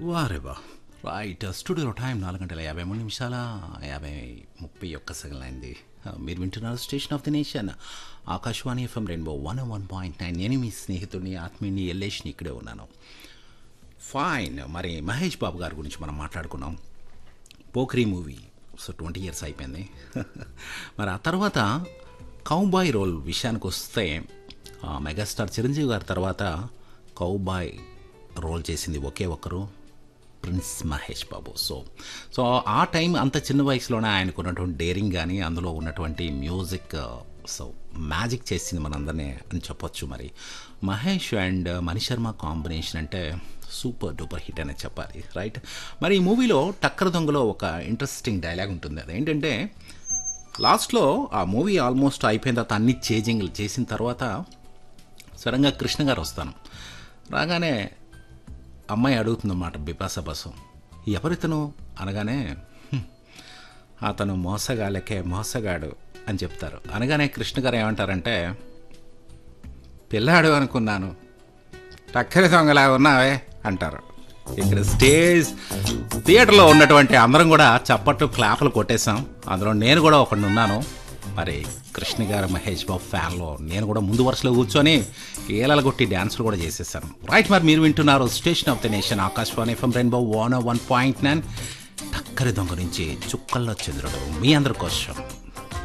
వారే వా! రైట్. స్టూడియోలో టైం 4:53 31 సెకన్లు అయింది. మీరు వింటున్నారు station of the nation Akashvani FM rainbow 101.9. నేను మీ స్నేహితుడిని ఆత్మీయుని ఎల్లేష్ని ఇక్కడే ఉన్నాను. ఫైన్. మరి మహేష్ బాబు గారి గురించి మనం మాట్లాడుకున్నాం. పోఖ్రీ మూవీ 20 ఇయర్స్ అయిపోయింది. మరి ఆ తర్వాత కౌబాయ్ రోల్ విషయానికి వస్తే మెగాస్టార్ చిరంజీవి గారి తర్వాత కౌబాయ్ రోల్ చేసింది ఒకే ఒక్కరు, ప్రిన్స్ మహేష్ బాబు. సో ఆ టైం అంత చిన్న వయసులోనే ఆయనకు ఉన్నటువంటి డేరింగ్ కానీ అందులో ఉన్నటువంటి మ్యూజిక్ సో మ్యాజిక్ చేసింది మనందరినీ అని చెప్పొచ్చు. మరి మహేష్ అండ్ మణిశర్మ కాంబినేషన్ అంటే సూపర్ డూపర్ హిట్ అనే చెప్పాలి, రైట్. మరి ఈ మూవీలో టక్కర దొంగలో ఒక ఇంట్రెస్టింగ్ డైలాగ్ ఉంటుంది. అదేంటంటే లాస్ట్లో ఆ మూవీ ఆల్మోస్ట్ అయిపోయిన తర్వాత అన్ని చేంజింగ్లు చేసిన తర్వాత సడన్గా కృష్ణ గారు వస్తాను రాగానే అమ్మాయి అడుగుతుందన్నమాట బిపాస బసు, ఎవరితను అనగానే అతను మోసగాడు అని చెప్తారు. అనగానే కృష్ణ గారు ఏమంటారంటే పిల్లాడు అనుకున్నాను, టక్కరి దొంగలా ఉన్నావే అంటారు. ఇక్కడ థియేటర్లో ఉన్నటువంటి అందరం కూడా చప్పట్లు క్లాపులు కొట్టేశాం. అందులో నేను కూడా ఒకడిని ఉన్నాను. మరి కృష్ణ గారు మహేష్ బాబు ఫ్యాన్లో నేను కూడా ముందు వరుసలో కూర్చొని ఏలలు కొట్టి డ్యాన్సులు కూడా చేసేసాను, రైట్. మరి మీరు వింటున్నారు station of the nation Akashvani FM rainbow 101.9. టక్కరి దొంగ నుంచి చుక్కల్లో చంద్రుడు మీ అందరి కోసం.